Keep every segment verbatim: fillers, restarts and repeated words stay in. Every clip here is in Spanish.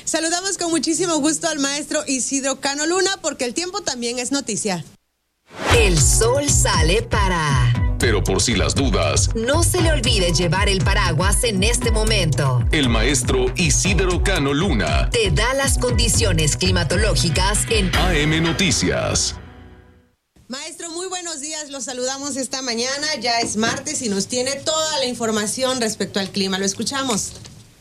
Saludamos con muchísimo gusto al maestro Isidro Cano Luna, porque el tiempo también es noticia. El sol sale para... Pero por si las dudas, no se le olvide llevar el paraguas en este momento. El maestro Isidro Cano Luna te da las condiciones climatológicas en A M Noticias. Maestro, muy buenos días, los saludamos esta mañana, ya es martes y nos tiene toda la información respecto al clima, lo escuchamos.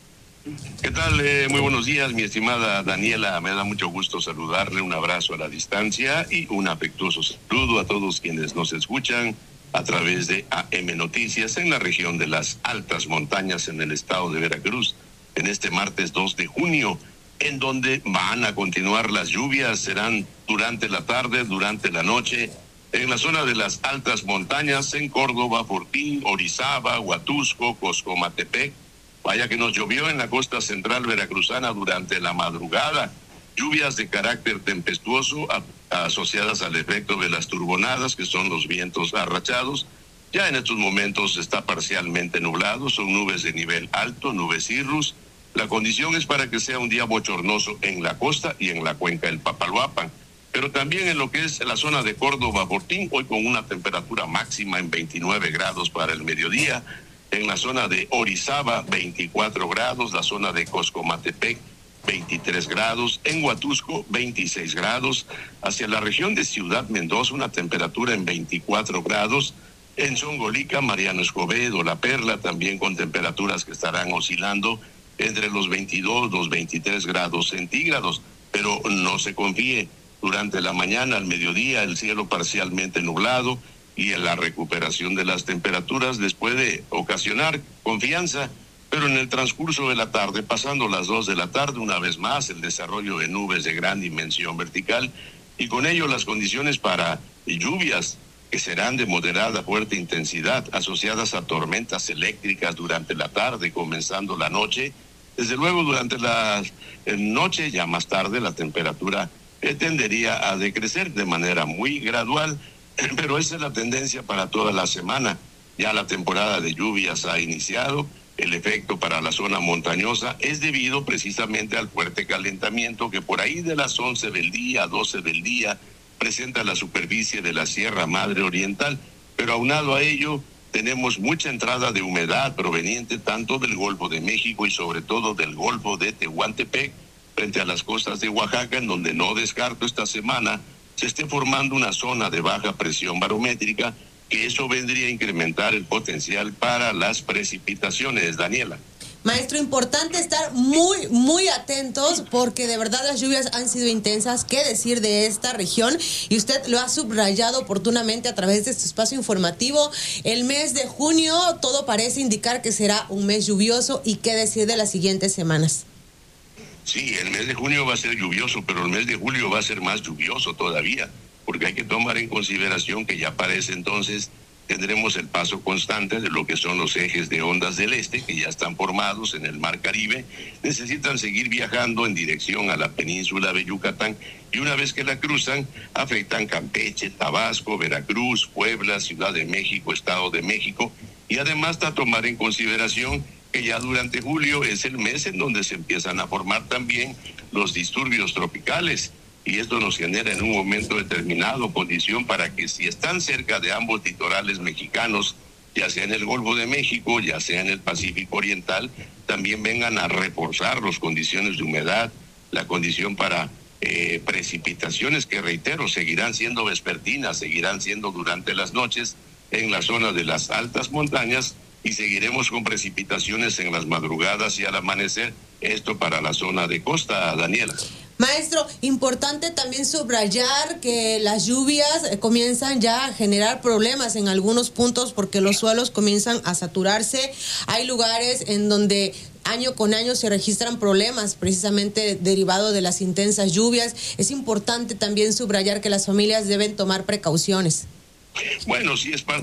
¿Qué tal? Eh, muy buenos días, mi estimada Daniela, me da mucho gusto saludarle, un abrazo a la distancia y un afectuoso saludo a todos quienes nos escuchan a través de A M Noticias en la región de las altas montañas en el estado de Veracruz, en este martes dos de junio, en donde van a continuar las lluvias, serán durante la tarde, durante la noche, en la zona de las altas montañas, en Córdoba, Fortín, Orizaba, Huatusco, Coscomatepec. Vaya que nos llovió en la costa central veracruzana durante la madrugada. Lluvias de carácter tempestuoso a, asociadas al efecto de las turbonadas, que son los vientos arrachados. Ya en estos momentos está parcialmente nublado, son nubes de nivel alto, nubes cirrus. La condición es para que sea un día bochornoso en la costa y en la cuenca del Papaloapan, pero también en lo que es la zona de Córdoba, Fortín, hoy con una temperatura máxima en veintinueve grados para el mediodía. En la zona de Orizaba, veinticuatro grados, la zona de Coscomatepec, veintitrés grados, en Huatusco, veintiséis grados, hacia la región de Ciudad Mendoza, una temperatura en veinticuatro grados, en Zongolica, Mariano Escobedo, La Perla, también con temperaturas que estarán oscilando entre los veintidós, los veintitrés grados centígrados, pero no se confíe, durante la mañana, al mediodía, el cielo parcialmente nublado, y en la recuperación de las temperaturas les puede ocasionar confianza, pero en el transcurso de la tarde, pasando las dos de la tarde, una vez más, el desarrollo de nubes de gran dimensión vertical, y con ello las condiciones para lluvias que serán de moderada a fuerte intensidad, asociadas a tormentas eléctricas durante la tarde, comenzando la noche. Desde luego, durante la noche, ya más tarde, la temperatura eh, tendería a decrecer de manera muy gradual, pero esa es la tendencia para toda la semana. Ya la temporada de lluvias ha iniciado. El efecto para la zona montañosa es debido precisamente al fuerte calentamiento que por ahí de las once del día, doce del día, presenta la superficie de la Sierra Madre Oriental, pero aunado a ello tenemos mucha entrada de humedad proveniente tanto del Golfo de México y sobre todo del Golfo de Tehuantepec, frente a las costas de Oaxaca, en donde no descarto esta semana se esté formando una zona de baja presión barométrica, que eso vendría a incrementar el potencial para las precipitaciones, Daniela. Maestro, importante estar muy, muy atentos, porque de verdad las lluvias han sido intensas. ¿Qué decir de esta región? Y usted lo ha subrayado oportunamente a través de este espacio informativo. El mes de junio, todo parece indicar que será un mes lluvioso. ¿Y qué decir de las siguientes semanas? Sí, el mes de junio va a ser lluvioso, pero el mes de julio va a ser más lluvioso todavía, porque hay que tomar en consideración que ya para ese entonces tendremos el paso constante de lo que son los ejes de ondas del este, que ya están formados en el Mar Caribe, necesitan seguir viajando en dirección a la península de Yucatán, y una vez que la cruzan, afectan Campeche, Tabasco, Veracruz, Puebla, Ciudad de México, Estado de México, y además a tomar en consideración que ya durante julio es el mes en donde se empiezan a formar también los disturbios tropicales, y esto nos genera en un momento determinado condición para que, si están cerca de ambos litorales mexicanos, ya sea en el Golfo de México, ya sea en el Pacífico Oriental, también vengan a reforzar las condiciones de humedad, la condición para eh, precipitaciones que, reitero, seguirán siendo vespertinas, seguirán siendo durante las noches en la zona de las altas montañas, y seguiremos con precipitaciones en las madrugadas y al amanecer, esto para la zona de costa, Daniela. Maestro, importante también subrayar que las lluvias comienzan ya a generar problemas en algunos puntos, porque los suelos comienzan a saturarse. Hay lugares en donde año con año se registran problemas precisamente derivado de las intensas lluvias. Es importante también subrayar que las familias deben tomar precauciones. Bueno, sí es parte